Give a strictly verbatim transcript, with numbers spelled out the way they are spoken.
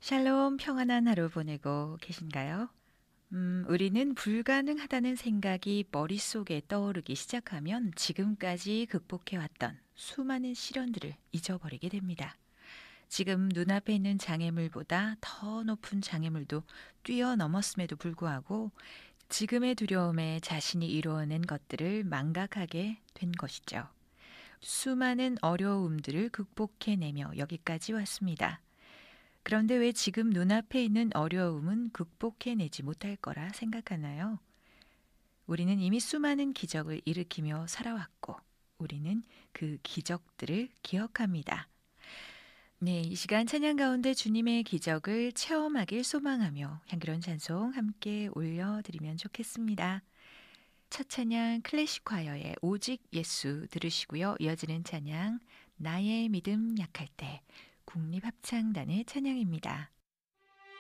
샬롬 평안한 하루 보내고 계신가요? 음, 우리는 불가능하다는 생각이 머릿속에 떠오르기 시작하면 지금까지 극복해왔던 수많은 시련들을 잊어버리게 됩니다. 지금 눈앞에 있는 장애물보다 더 높은 장애물도 뛰어넘었음에도 불구하고 지금의 두려움에 자신이 이루어낸 것들을 망각하게 된 것이죠. 수많은 어려움들을 극복해내며 여기까지 왔습니다. 그런데 왜 지금 눈앞에 있는 어려움은 극복해내지 못할 거라 생각하나요? 우리는 이미 수많은 기적을 일으키며 살아왔고, 우리는 그 기적들을 기억합니다. 네, 이 시간 찬양 가운데 주님의 기적을 체험하길 소망하며 향기로운 찬송 함께 올려드리면 좋겠습니다. 첫 찬양 클래식 콰이어의 오직 예수 들으시고요. 이어지는 찬양 나의 믿음 약할 때 국립합창단의 찬양입니다.